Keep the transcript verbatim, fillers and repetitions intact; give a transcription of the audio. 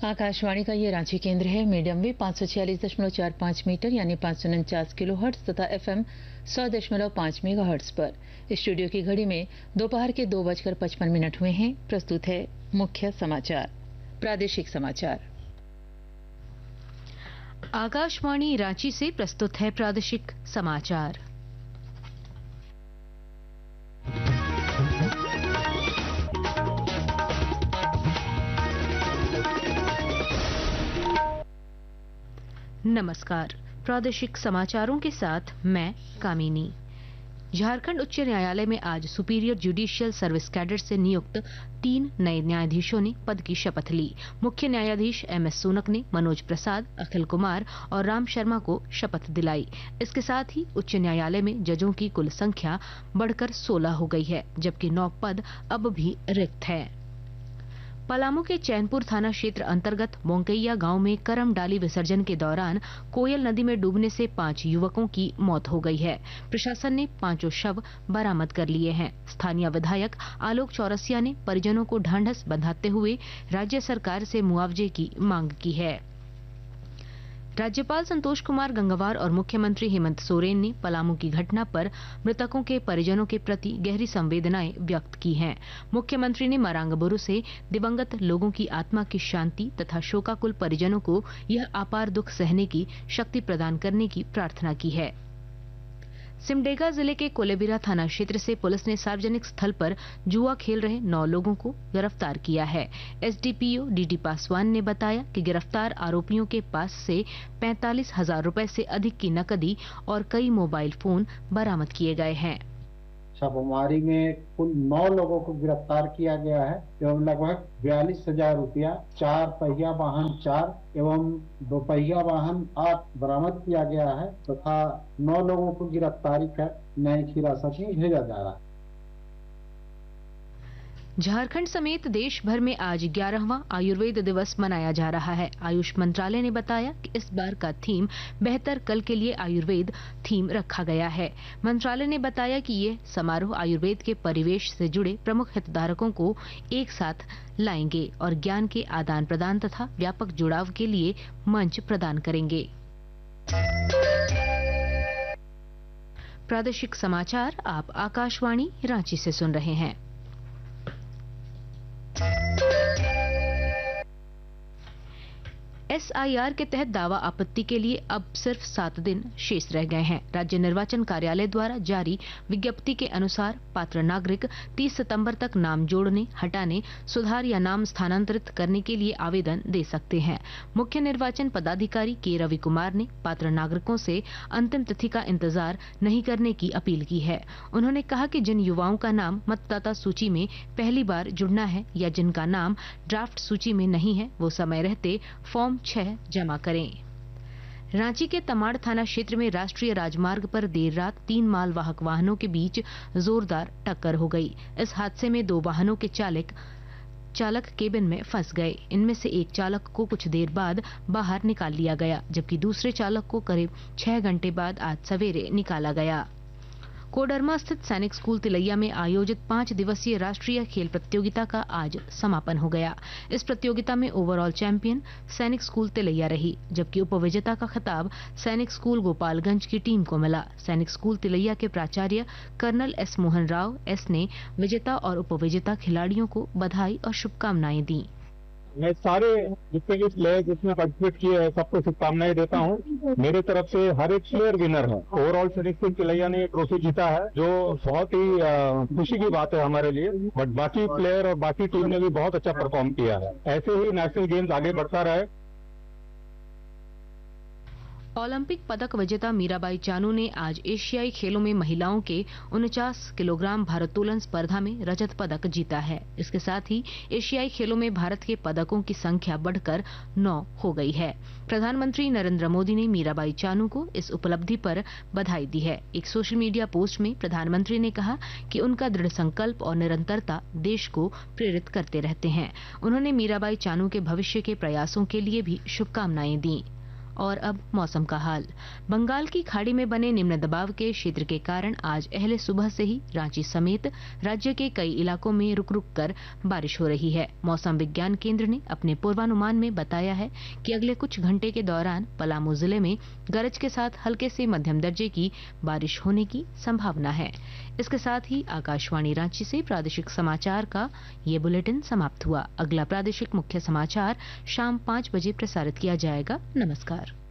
आकाशवाणी का ये रांची केंद्र है। मीडियम वेव पाँच सौ छियालीस दशमलव चार पाँच मीटर यानी पाँच सौ उनचास किलो हर्ट्ज तथा एफएम सौ दशमलव पाँच मेगा हर्ट्ज पर। स्टूडियो की घड़ी में दोपहर के दो बजकर पचपन मिनट हुए हैं। प्रस्तुत है मुख्य समाचार, प्रादेशिक समाचार। आकाशवाणी रांची से प्रस्तुत है प्रादेशिक समाचार। नमस्कार, प्रादेशिक समाचारों के साथ मैं कामिनी। झारखंड उच्च न्यायालय में आज सुपीरियर जुडिशियल सर्विस कैडर से नियुक्त तीन नए न्यायाधीशों ने पद की शपथ ली। मुख्य न्यायाधीश एम एस सोनक ने मनोज प्रसाद, अखिल कुमार और राम शर्मा को शपथ दिलाई। इसके साथ ही उच्च न्यायालय में जजों की कुल संख्या बढ़कर सोलह हो गई है, जबकि नौ पद अब भी रिक्त हैं। पलामू के चैनपुर थाना क्षेत्र अंतर्गत मोंकैया गांव में करम डाली विसर्जन के दौरान कोयल नदी में डूबने से पांच युवकों की मौत हो गई है। प्रशासन ने पांचों शव बरामद कर लिए हैं। स्थानीय विधायक आलोक चौरसिया ने परिजनों को ढांढस बंधाते हुए राज्य सरकार से मुआवजे की मांग की है। राज्यपाल संतोष कुमार गंगवार और मुख्यमंत्री हेमंत सोरेन ने पलामू की घटना पर मृतकों के परिजनों के प्रति गहरी संवेदनाएं व्यक्त की हैं। मुख्यमंत्री ने मरांगबुरु से दिवंगत लोगों की आत्मा की शांति तथा शोकाकुल परिजनों को यह अपार दुख सहने की शक्ति प्रदान करने की प्रार्थना की है। सिमडेगा जिले के कोलेबिरा थाना क्षेत्र से पुलिस ने सार्वजनिक स्थल पर जुआ खेल रहे नौ लोगों को गिरफ्तार किया है। एसडीपीओ डीडी पासवान ने बताया कि गिरफ्तार आरोपियों के पास से पैंतालीस हजार रुपए से अधिक की नकदी और कई मोबाइल फोन बरामद किए गए हैं। छापेमारी में कुल नौ लोगों को गिरफ्तार किया गया है एवं लगभग बयालीस हजार रुपया, चार पहिया वाहन चार एवं दो पहिया वाहन आठ बरामद किया गया है तथा नौ लोगों को गिरफ्तारी कर न्यायिक हिरासत में भेजा जा रहा है। झारखंड समेत देश भर में आज ग्यारहवां आयुर्वेद दिवस मनाया जा रहा है। आयुष मंत्रालय ने बताया कि इस बार का थीम बेहतर कल के लिए आयुर्वेद थीम रखा गया है। मंत्रालय ने बताया कि ये समारोह आयुर्वेद के परिवेश से जुड़े प्रमुख हितधारकों को एक साथ लाएंगे और ज्ञान के आदान प्रदान तथा व्यापक जुड़ाव के लिए मंच प्रदान करेंगे। प्रादेशिक समाचार आप आकाशवाणी रांची से सुन रहे हैं। एसआईआर के तहत दावा आपत्ति के लिए अब सिर्फ सात दिन शेष रह गए हैं। राज्य निर्वाचन कार्यालय द्वारा जारी विज्ञप्ति के अनुसार पात्र नागरिक तीस सितंबर तक नाम जोड़ने, हटाने, सुधार या नाम स्थानांतरित करने के लिए आवेदन दे सकते हैं। मुख्य निर्वाचन पदाधिकारी के रवि कुमार ने पात्र नागरिकों से अंतिम तिथि का इंतजार नहीं करने की अपील की है। उन्होंने कहा कि जिन युवाओं का नाम मतदाता सूची में पहली बार जुड़ना है या जिनका नाम ड्राफ्ट सूची में नहीं है, वो समय रहते फॉर्म छह जमा करें। रांची के तमाड़ थाना क्षेत्र में राष्ट्रीय राजमार्ग पर देर रात तीन मालवाहक वाहनों के बीच जोरदार टक्कर हो गई। इस हादसे में दो वाहनों के चालक चालक केबिन में फंस गए। इनमें से एक चालक को कुछ देर बाद बाहर निकाल लिया गया, जबकि दूसरे चालक को करीब छह घंटे बाद आज सवेरे निकाला गया। कोडरमा स्थित सैनिक स्कूल तिलैया में आयोजित पांच दिवसीय राष्ट्रीय खेल प्रतियोगिता का आज समापन हो गया। इस प्रतियोगिता में ओवरऑल चैंपियन सैनिक स्कूल तिलैया रही, जबकि उपविजेता का खिताब सैनिक स्कूल गोपालगंज की टीम को मिला। सैनिक स्कूल तिलैया के प्राचार्य colonel S Mohan Rao S ने विजेता और उपविजेता खिलाड़ियों को बधाई और शुभकामनाएं दी। मैं सारे जितने भी प्लेयर जिसमें पार्टिसिपेट किए हैं सबको शुभकामनाएं देता हूं। मेरे तरफ से हर एक प्लेयर विनर है। ओवरऑल सैनिक स्कूल तिलैया ने ट्रॉफी जीता है, जो बहुत ही खुशी की बात है हमारे लिए। बट बाकी प्लेयर और बाकी टीम ने भी बहुत अच्छा परफॉर्म किया है। ऐसे ही नेशनल गेम्स आगे बढ़ता रहे। ओलंपिक पदक विजेता मीराबाई चानू ने आज एशियाई खेलों में महिलाओं के उनचास किलोग्राम भारोत्तोलन स्पर्धा में रजत पदक जीता है। इसके साथ ही एशियाई खेलों में भारत के पदकों की संख्या बढ़कर नौ हो गई है। प्रधानमंत्री नरेंद्र मोदी ने मीराबाई चानू को इस उपलब्धि पर बधाई दी है। एक सोशल मीडिया पोस्ट में प्रधानमंत्री ने कहा कि उनका दृढ़ संकल्प और निरंतरता देश को प्रेरित करते रहते हैं। उन्होंने मीराबाई चानू के भविष्य के प्रयासों के लिए भी शुभकामनाएं दी। और अब मौसम का हाल। बंगाल की खाड़ी में बने निम्न दबाव के क्षेत्र के कारण आज अहले सुबह से ही रांची समेत राज्य के कई इलाकों में रुक रुक कर बारिश हो रही है। मौसम विज्ञान केंद्र ने अपने पूर्वानुमान में बताया है कि अगले कुछ घंटे के दौरान पलामू जिले में गरज के साथ हल्के से मध्यम दर्जे की बारिश होने की संभावना है। इसके साथ ही आकाशवाणी रांची से प्रादेशिक समाचार का ये बुलेटिन समाप्त हुआ। अगला प्रादेशिक मुख्य समाचार शाम पाँच बजे प्रसारित किया जाएगा। नमस्कार।